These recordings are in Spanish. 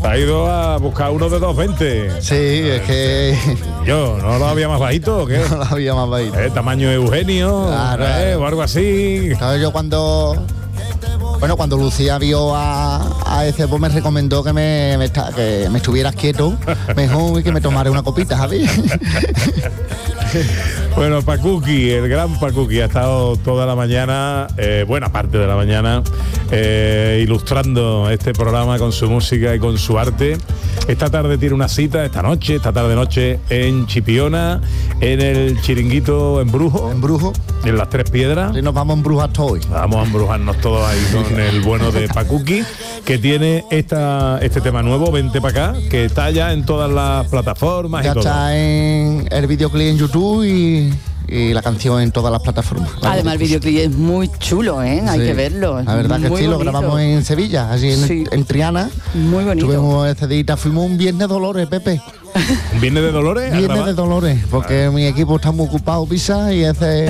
Ha ido a buscar uno de 2,20. Sí, es que... Yo, ¿no lo había más bajito o qué? No lo había más bajito. Tamaño Eugenio, Claro. o algo así. ¿Sabes? Yo cuando Lucía vio a ese, pues me recomendó que me estuvieras quieto mejor y que me tomara una copita, Javi. Bueno, Pacuqui, el gran Pacuqui, ha estado toda la mañana, buena parte de la mañana, ilustrando este programa con su música y con su arte. Esta tarde tiene una cita, esta tarde-noche, en Chipiona, en el Chiringuito Embrujo. En las Tres Piedras. Y nos vamos a embrujar todos hoy. Vamos a embrujarnos todos ahí con el bueno de Pacuqui, que tiene este tema nuevo, Vente para acá, que está ya en todas las plataformas Ya y todo. está en el videoclip en YouTube y la canción en todas las plataformas. Además el videoclip es muy chulo, ¿eh? Hay Sí. que verlo. La verdad que Muy sí, lo bonito. grabamos en Sevilla, así Sí. en Triana. Muy bonito. Tuvimos ese día, fuimos un Viernes Dolores, Pepe. ¿Un Viernes de Dolores? Viernes de Dolores, porque mi equipo está muy ocupado, Pisa, y ese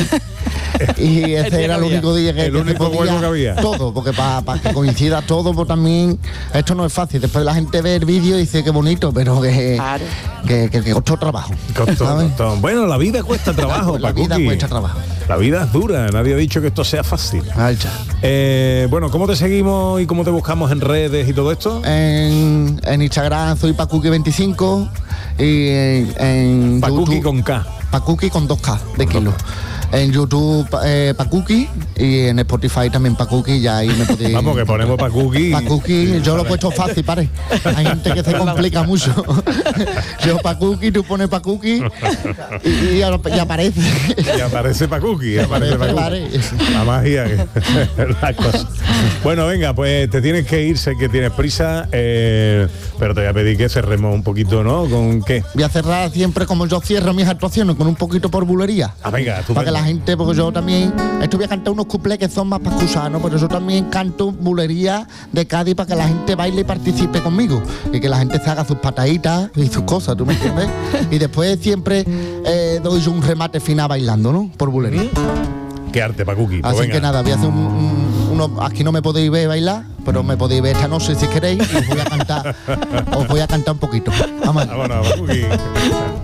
era el único día que El único se hueco que había. todo, porque para que coincida todo, pues también esto no es fácil. Después la gente ve el vídeo y dice qué bonito, pero que costó trabajo. ¿sabes? Costó. Bueno, la vida cuesta trabajo, La vida Pacuqui. cuesta trabajo. La vida es dura, nadie ha dicho que esto sea fácil. Bueno, ¿cómo te seguimos y cómo te buscamos en redes y todo esto? En Instagram soy Pacuqui25 y en Pacuqui YouTube, con K. Pacuqui con 2K de kilo. En YouTube Pacuqui y en Spotify también Pacuqui, ya ahí me podéis... Vamos, que ponemos Pacuqui. Pacuqui, yo lo he puesto fácil, pare. Hay gente que se complica mucho. Yo Pacuqui, tú pones Pacuqui y aparece. Y aparece Pacuqui, aparece Pacuqui. Pare. La magia, la cosa. Bueno, venga, pues te tienes que ir, sé que tienes prisa, pero te voy a pedir que cerremos un poquito, ¿no? ¿Con qué? Voy a cerrar siempre como yo cierro mis actuaciones, con un poquito por bulería. Ah, venga, tú Para que la gente, porque yo también, esto voy a cantar unos cuplés que son más para excusar, ¿no? Pero yo también canto bulería de Cádiz para que la gente baile y participe conmigo. Y que la gente se haga sus pataditas y sus cosas, ¿tú me entiendes? Y después siempre doy yo un remate final bailando, ¿no? Por bulería. Qué arte, Pacuqui. Pues Así venga. que nada, voy a hacer aquí no me podéis ver bailar, pero me podéis ver esta noche si queréis. Os voy a cantar un poquito. Vamos. Vámonos, Pacuqui.